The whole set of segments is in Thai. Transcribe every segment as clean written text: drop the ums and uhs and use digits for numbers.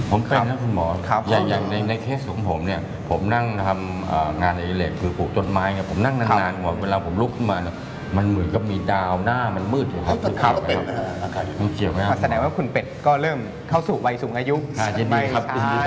ผมเป็นนะคุณหมอ อย่างในเคสของผมเนี่ยผมนั่งทำงานอดิเรกคือปลูกต้นไม้เนี่ยผมนั่งนานๆหมดเวลาผมลุกขึ้นมาเนี่ยมันเหมือนกับมีดาวหน้ามันมืดอยู่ครับก็เป็นอาการมันเกี่ยวไหมครับแสดงว่าคุณเป็ดก็เริ่มเข้าสู่วัยสูงอายุไม่ครับ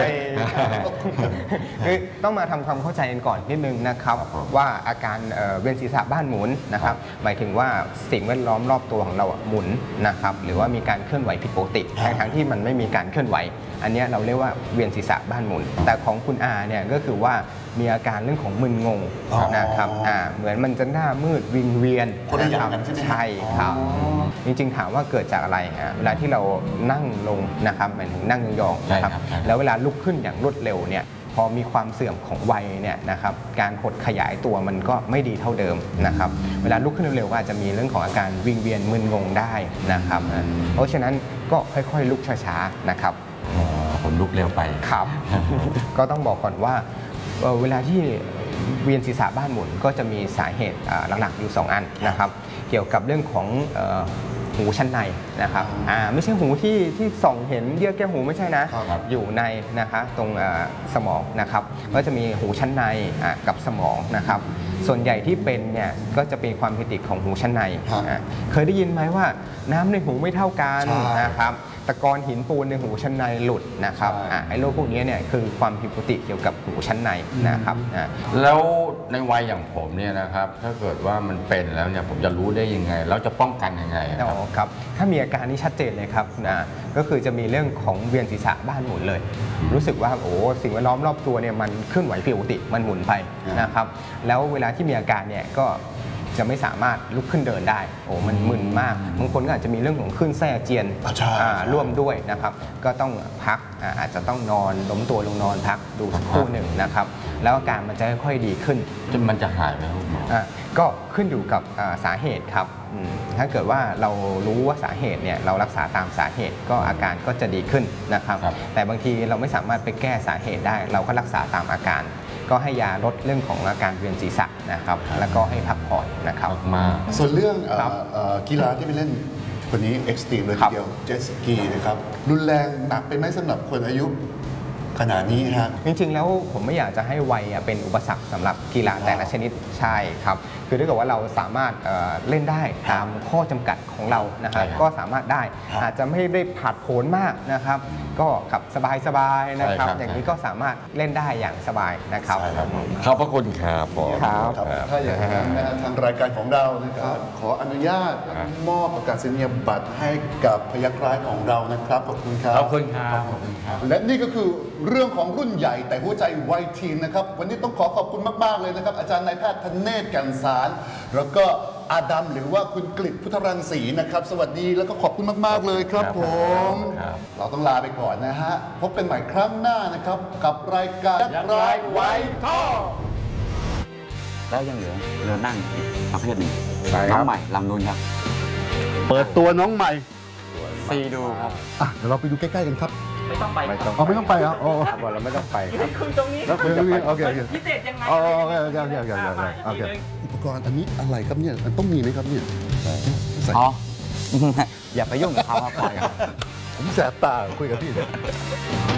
คือต้องมาทำความเข้าใจกันก่อนนิดนึงนะครับว่าอาการเวียนศีรษะบ้านหมุนนะครับหมายถึงว่าสิ่งแวดล้อมรอบตัวของเราหมุนนะครับหรือว่ามีการเคลื่อนไหวผิดปกติทั้งที่มันไม่มีการเคลื่อนไหวอันนี้เราเรียกว่าเวียนศีรษะบ้านหมุนแต่ของคุณอาเนี่ยก็คือว่ามีอาการเรื่องของมึนงงนะครับเหมือนมันจะหน้ามืดวิงเวียนนะครับใช่ครับจริงๆถามว่าเกิดจากอะไรเวลาที่เรานั่งลงนะครับหมายถึงนั่งยองๆนะครับแล้วเวลาลุกขึ้นอย่างรวดเร็วเนี่ยพอมีความเสื่อมของวัยเนี่ยนะครับการหดขยายตัวมันก็ไม่ดีเท่าเดิมนะครับเวลาลุกขึ้นเร็วๆก็อาจจะมีเรื่องของอาการวิงเวียนมึนงงได้นะครับเพราะฉะนั้นก็ค่อยๆลุกช้าๆนะครับผมลุกเร็วไปครับ ก็ต้องบอกก่อนว่าเวลาที่เวียนศีรษะบ้านหมุนก็จะมีสาเหตุหลักๆอยู่2 อันนะครับเกี่ยวกับเรื่องของหูชั้นในนะครับไม่ใช่หูที่ส่องเห็นเยื่อแก้วหูไม่ใช่นะอยู่ในนะคะตรงสมองนะครับก็จะมีหูชั้นในกับสมองนะครับส่วนใหญ่ที่เป็นเนี่ยก็จะเป็นความผิดปกติของหูชั้นในเคยได้ยินไหมว่าน้ำในหูไม่เท่ากันนะครับตะกอนหินปูนในหูชั้นในหลุดนะครับไอ้โรคพวกนี้เนี่ยคือความผิดปกติเกี่ยวกับหูชั้นในนะครับแล้วในวัยอย่างผมเนี่ยนะครับถ้าเกิดว่ามันเป็นแล้วเนี่ยผมจะรู้ได้ยังไงแล้วจะป้องกันยังไงครับถ้ามีอาการนี้ชัดเจนเลยครับก็คือจะมีเรื่องของเวียนศีรษะบ้านหมุนเลยรู้สึกว่าโอ้สิ่งแวดล้อมรอบตัวเนี่ยมันเคลื่อนไหวผิดปกติมันหมุนไปนะครับแล้วเวลาที่มีอาการเนี่ยก็จะไม่สามารถลุกขึ้นเดินได้โอ้มันมึนมากบางคนก็อาจจะมีเรื่องของคลื่นไส้อาเจียนร่วมด้วยนะครับก็ต้องพักอาจจะต้องนอนล้มตัวลงนอนพักดูสักครู่หนึ่งนะครับแล้วอาการมันจะค่อยๆดีขึ้นจนมันจะหายไหมครับหมอก็ขึ้นอยู่กับสาเหตุครับถ้าเกิดว่าเรารู้ว่าสาเหตุเนี่ยเรารักษาตามสาเหตุก็อาการก็จะดีขึ้นนะครับแต่บางทีเราไม่สามารถไปแก้สาเหตุได้เราก็รักษาตามอาการก็ให้ยาลดเรื่องของอาการเวียนศีรษะนะครับแล้วก็ให้พักผ่อนนะครับมาส่วนเรื่องกีฬาที่ไปเล่นคนนี้เอ็กซ์ตรีมเลยทีเดียวเจ็ตสกีนะครับรุนแรงหนักไปไหมสำหรับคนอายุขนาดนี้ฮะจริงๆแล้วผมไม่อยากจะให้วัยเป็นอุปสรรคสำหรับกีฬาแต่ละชนิดใช่ครับคือถ้าเกิดว่าเราสามารถเล่นได้ตามข้อจำกัดของเรานะครับก็สามารถได้อาจจะไม่ได้ผาดโผนมากนะครับก็ขับสบายๆนะครับอย่างนี้ก็สามารถเล่นได้อย่างสบายนะครับขอบพระคุณครับครับถ้าอย่างนั้นทางรายการของเรานะครับขออนุญาตมอบประกาศนียบัตรให้กับพยัคฆ์ร้ายของเรานะครับขอบคุณครับขอบคุณครับและนี่ก็คือเรื่องของรุ่นใหญ่แต่หัวใจวัยทีนนะครับวันนี้ต้องขอบคุณมากๆเลยนะครับอาจารย์นายแพทย์ธเนศ แก่นสารแล้วก็อาดัมหรือว่าคุณกฤษพุทธรังสีนะครับสวัสดีแล้วก็ขอบคุณมากๆเลยครับผมเราต้องลาไปก่อนนะฮะพบกันใหม่ครั้งหน้านะครับกับรายการยักษ์ร้ายไว้ท่อแล้วยังเหลือเรือนั่งอีกประเภทหนึ่งน้องใหม่ลำนูนครับเปิดตัวน้องใหม่ซีดูครับเดี๋ยวเราไปดูใกล้ๆกันครับไม่ต้องไปไม่ต้องไปอ๋อเราไม่ต้องไปครับคุยตรงนี้แล้วโอเคพิเศษยังไงโอเคอุปกรณ์อันนี้อะไรครับเนี่ยมันต้องมีไหมครับเนี่ยอ๋ออย่าไปยุ่งกับเขาครับปล่อยผมแสบตาคุยกับพี่